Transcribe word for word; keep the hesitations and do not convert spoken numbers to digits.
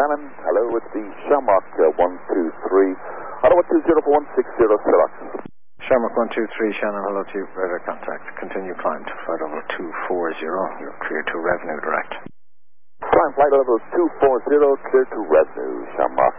Shannon. Hello, it's the Shamrock uh, one two three. Ottawa two zero four one six zero, Sherlock. Shamrock one two three, Shannon, hello to you. Radar contact. Continue climb to flight level two four zero. You're clear to revenue direct. Climb flight level two four zero, clear to revenue, Shamrock.